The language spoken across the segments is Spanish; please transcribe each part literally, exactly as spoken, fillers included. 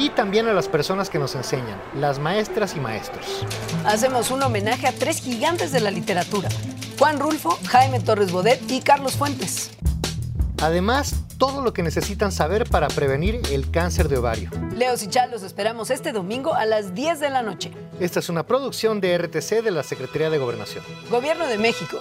y también a las personas que nos enseñan, las maestras y maestros. Hacemos un homenaje a tres gigantes de la literatura: Juan Rulfo, Jaime Torres Bodet y Carlos Fuentes. Además, todo lo que necesitan saber para prevenir el cáncer de ovario. Leos y Chal, los esperamos este domingo a las diez de la noche. Esta es una producción de R T C de la Secretaría de Gobernación. Gobierno de México.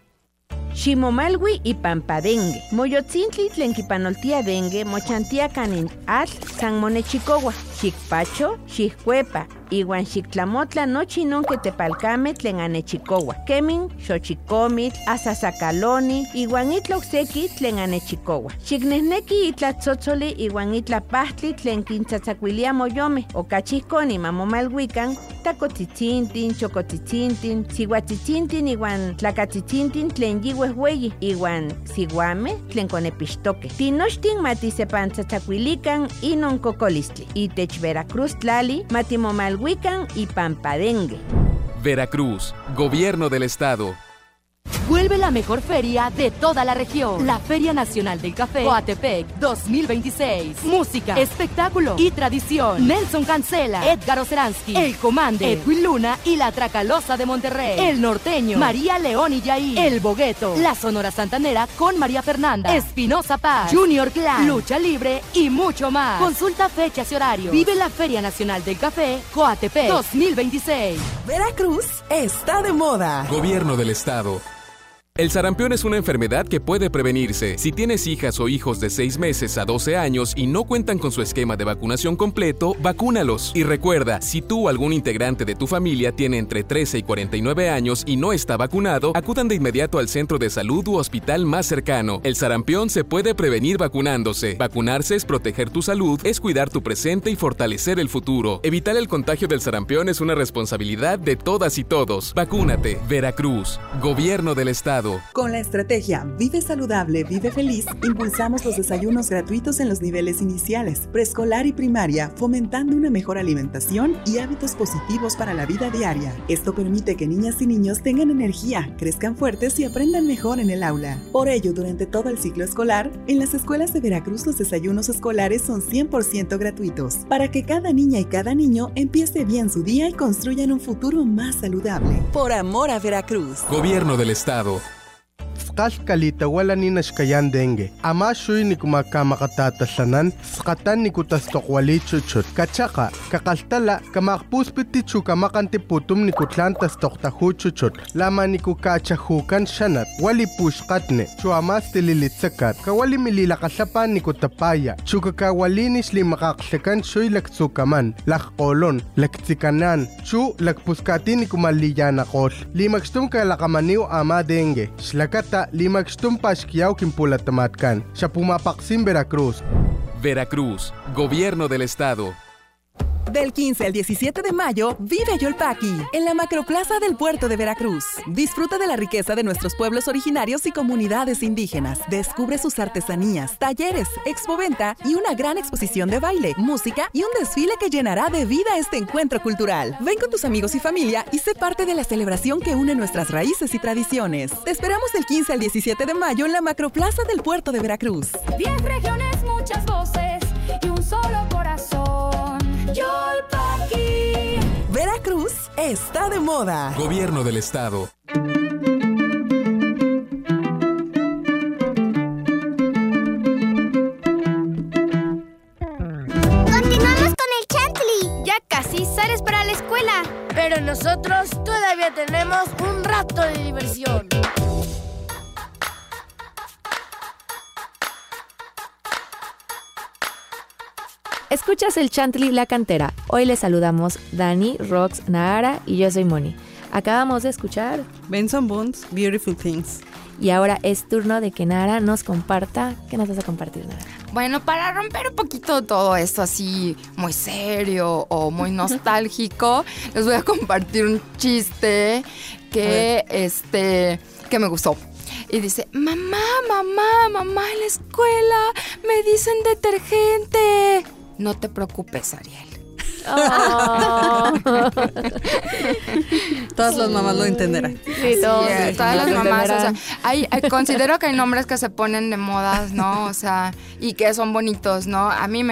Ximomalwi y Pampadengue. Moyotzintli tlenquipanoltia dengue, mochantia canin atl, san monechicowa, xicpacho, xiccuepa, iwan xictlamotla nochi non que tepalcame tlen anechicowa. Kemin, xochicomitl, asasacaloni, iwan itloxeki tlen anechicowa. Xicnehneki itlatzotzoli iwan itlapahtli tlen quintzatzacuilia moyome, okachihconi mamomalhuican, tacotzitzintin, chocotzitzintin, sihuatzitzintin iwan tlacatzitzintin tlen yihuehueyi, iwan sihuame tlen conepixtoque. Tinochtin matisepantzatzacuilican inon cocolistli. Itech Veracruz tlali matimomalhuican y Pampadengue. Veracruz, Gobierno del Estado. Vuelve la mejor feria de toda la región. La Feria Nacional del Café Coatepec dos mil veintiséis. Música, espectáculo y tradición. Nelson Cancela, Edgar Oceransky, El Comande, Edwin Luna y La Tracalosa de Monterrey. El Norteño, María León y Yair. El Bogueto, La Sonora Santanera con María Fernanda, Espinosa Paz, Junior Clan, Lucha Libre y mucho más. Consulta fechas y horarios. Vive la Feria Nacional del Café Coatepec dos mil veintiséis. Veracruz está de moda. Gobierno del Estado. El sarampión es una enfermedad que puede prevenirse. Si tienes hijas o hijos de seis meses a doce años y no cuentan con su esquema de vacunación completo, vacúnalos. Y recuerda, si tú o algún integrante de tu familia tiene entre trece y cuarenta y nueve años y no está vacunado, acudan de inmediato al centro de salud u hospital más cercano. El sarampión se puede prevenir vacunándose. Vacunarse es proteger tu salud, es cuidar tu presente y fortalecer el futuro. Evitar el contagio del sarampión es una responsabilidad de todas y todos. Vacúnate. Veracruz, Gobierno del Estado. Con la estrategia Vive Saludable, Vive Feliz, impulsamos los desayunos gratuitos en los niveles iniciales, preescolar y primaria, fomentando una mejor alimentación y hábitos positivos para la vida diaria. Esto permite que niñas y niños tengan energía, crezcan fuertes y aprendan mejor en el aula. Por ello, durante todo el ciclo escolar, en las escuelas de Veracruz los desayunos escolares son cien por ciento gratuitos, para que cada niña y cada niño empiece bien su día y construyan un futuro más saludable. Por amor a Veracruz. Gobierno del Estado. Kalita wala ni nashkayan dengue. Ama shuy ni kumakamatatatasanan, skatan ni kutastokwali chuchut. Kachaka, kakaltala, kamakpuspiti chukamakanti putum ni kutlan tastoktahu chuchut. Lama ni kukachahukan shanat, wali pushkatne, chuamas tililitsakat, kawali mililakasapan ni kutapaya, chukakawalinis li makaksekan shuy laktsukaman, lakkolon, laktsikanan, chu lakpuskati ni kumaliyanakosh. Limakstum kalakamaniw ama dengue. Shlakata limakstum pashkiyaw kimpulatamatkan. Siya pumapaksim Veracruz. Veracruz, Gobierno del Estado. Del quince al diecisiete de mayo, vive Yolpaqui, en la Macroplaza del Puerto de Veracruz. Disfruta de la riqueza de nuestros pueblos originarios y comunidades indígenas. Descubre sus artesanías, talleres, expoventa y una gran exposición de baile, música y un desfile que llenará de vida este encuentro cultural. Ven con tus amigos y familia y sé parte de la celebración que une nuestras raíces y tradiciones. Te esperamos del quince al diecisiete de mayo en la Macroplaza del Puerto de Veracruz. Diez regiones, muchas voces y un solo corazón. Yolpaqui. Veracruz está de moda. Gobierno del Estado. Continuamos con el Chantley. Ya casi sales para la escuela. Pero nosotros todavía tenemos un rato de diversión. Escuchas el Chantley La Cantera. Hoy les saludamos Dani, Rox, Nahara y yo soy Moni. Acabamos de escuchar Benson Bones, Beautiful Things. Y ahora es turno de que Nahara nos comparta. ¿Qué nos vas a compartir, Nahara? Bueno, para romper un poquito todo esto así muy serio o muy nostálgico, les voy a compartir un chiste que, este, que me gustó. Y dice, mamá, mamá, mamá, en la escuela me dicen detergente. No te preocupes, Ariel. Oh. Todas las mamás lo entenderán. Sí, todos, sí, todas las mamás, o sea, hay, hay, considero que hay nombres que se ponen de modas, ¿no? O sea, y que son bonitos, ¿no? A mí me